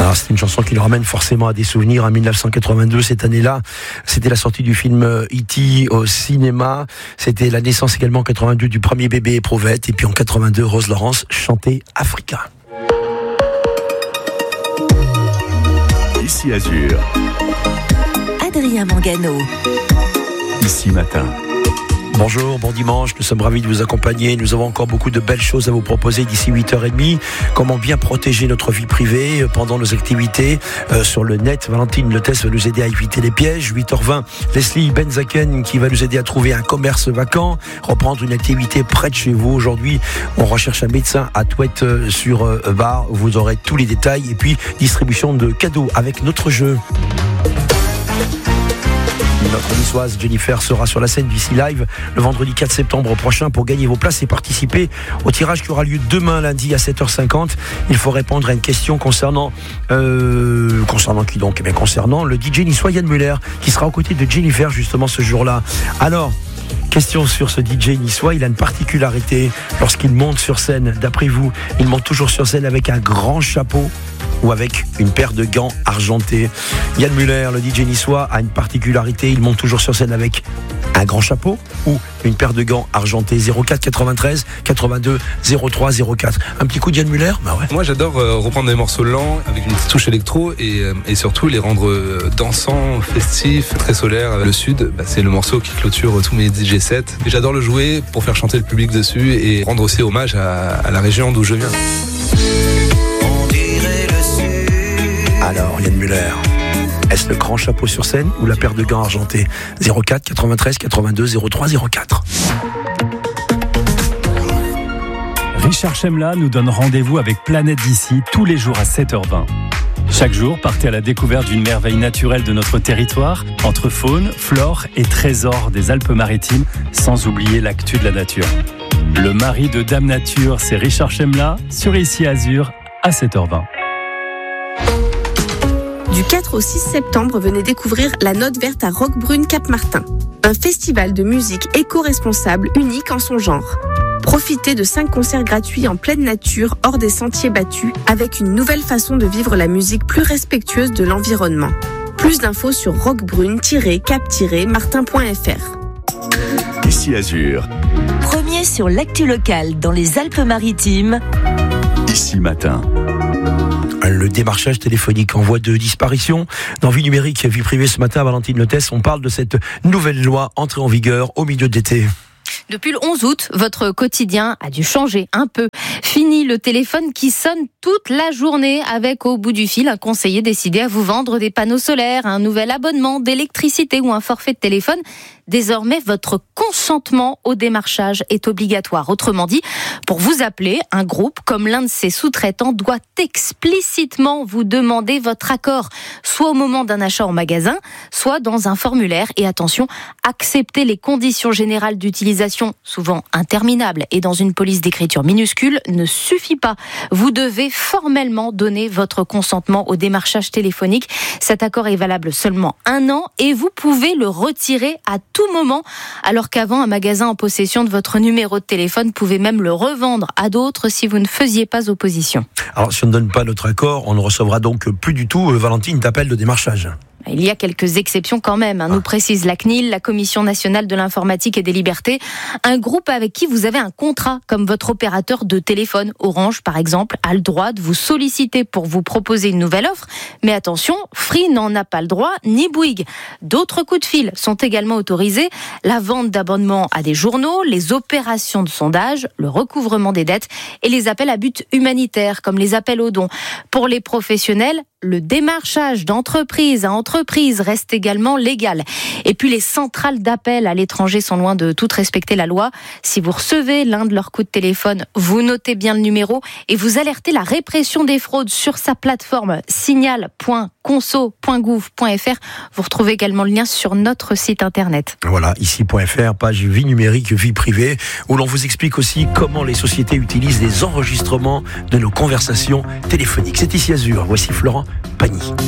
Alors, c'est une chanson qui nous ramène forcément à des souvenirs. En 1982, cette année-là, c'était la sortie du film E.T. au cinéma. C'était la naissance également en 82 du premier bébé éprouvette. Et puis en 82, Rose Laurence chantait Africa. Ici Azur. Adrien Mangano. Ici Matin. Bonjour, bon dimanche, nous sommes ravis de vous accompagner. Nous avons encore beaucoup de belles choses à vous proposer d'ici 8h30. Comment bien protéger notre vie privée pendant nos activités sur le net. Valentine Lettès va nous aider à éviter les pièges. 8h20, Leslie Benzaken qui va nous aider à trouver un commerce vacant, reprendre une activité près de chez vous. Aujourd'hui, on recherche un médecin à Touette sur Bar. Vous aurez tous les détails. Et puis, distribution de cadeaux avec notre jeu. Notre niçoise Jennifer sera sur la scène d'ici Live le vendredi 4 septembre prochain pour gagner vos places et participer au tirage qui aura lieu demain lundi à 7h50. Il faut répondre à une question concernant qui donc? Eh bien, concernant le DJ niçois Yann Muller qui sera aux côtés de Jennifer justement ce jour-là. Alors, question sur ce DJ niçois, il a une particularité lorsqu'il monte sur scène. D'après vous, il monte toujours sur scène avec un grand chapeau ou avec une paire de gants argentés? Yann Muller, le DJ niçois, a une particularité. Il monte toujours sur scène avec un grand chapeau ou une paire de gants argentés. 04 93 82 03 04. Un petit coup de Yann Muller? Bah ouais. Moi j'adore reprendre des morceaux lents avec une petite touche électro et surtout les rendre dansants, festifs, très solaires. Le Sud, c'est le morceau qui clôture tous mes DJ sets. Et j'adore le jouer pour faire chanter le public dessus et rendre aussi hommage à la région d'où je viens. Alors Yann Muller, est-ce le grand chapeau sur scène ou la paire de gants argentés? 04 93 82 03 04. Richard Chemla nous donne rendez-vous avec Planète d'ici tous les jours à 7h20. Chaque jour, partez à la découverte d'une merveille naturelle de notre territoire, entre faune, flore et trésors des Alpes-Maritimes, sans oublier l'actu de la nature. Le mari de Dame Nature, c'est Richard Chemla, sur Ici Azur, à 7h20. Du 4 au 6 septembre, venez découvrir la Note Verte à Roquebrune Cap-Martin. Un festival de musique éco-responsable unique en son genre. Profitez de 5 concerts gratuits en pleine nature, hors des sentiers battus, avec une nouvelle façon de vivre la musique plus respectueuse de l'environnement. Plus d'infos sur roquebrune-cap-martin.fr. Ici Azur. Premier sur l'actu locale dans les Alpes-Maritimes. Ici Matin. Le démarchage téléphonique en voie de disparition. Dans Vie numérique, vie privée ce matin, Valentine Lettès, on parle de cette nouvelle loi entrée en vigueur au milieu de l'été. Depuis le 11 août, votre quotidien a dû changer un peu. Fini le téléphone qui sonne toute la journée avec au bout du fil un conseiller décidé à vous vendre des panneaux solaires, un nouvel abonnement d'électricité ou un forfait de téléphone. Désormais, votre consentement au démarchage est obligatoire. Autrement dit, pour vous appeler, un groupe comme l'un de ses sous-traitants doit explicitement vous demander votre accord, soit au moment d'un achat en magasin, soit dans un formulaire. Et attention, accepter les conditions générales d'utilisation, souvent interminables, et dans une police d'écriture minuscule, ne suffit pas. Vous devez formellement donner votre consentement au démarchage téléphonique. Cet accord est valable seulement 1 an et vous pouvez le retirer à tout moment, alors qu'avant, un magasin en possession de votre numéro de téléphone pouvait même le revendre à d'autres si vous ne faisiez pas opposition. Alors, si on ne donne pas notre accord, on ne recevra donc plus du tout, Valentine, d'appel de démarchage. Il y a quelques exceptions quand même, nous précise la CNIL, la Commission nationale de l'informatique et des libertés. Un groupe avec qui vous avez un contrat, comme votre opérateur de téléphone. Orange, par exemple, a le droit de vous solliciter pour vous proposer une nouvelle offre. Mais attention, Free n'en a pas le droit, ni Bouygues. D'autres coups de fil sont également autorisés. La vente d'abonnements à des journaux, les opérations de sondage, le recouvrement des dettes et les appels à but humanitaire, comme les appels aux dons. Pour les professionnels, le démarchage d'entreprise à entreprise reste également légal. Et puis les centrales d'appel à l'étranger sont loin de toutes respecter la loi. Si vous recevez l'un de leurs coups de téléphone, vous notez bien le numéro et vous alertez la répression des fraudes sur sa plateforme signal.conso.gouv.fr. Vous retrouvez également le lien sur notre site internet. Voilà, ici.fr, page vie numérique, vie privée, où l'on vous explique aussi comment les sociétés utilisent les enregistrements de nos conversations téléphoniques. C'est Ici Azur. Voici Florent Pagny.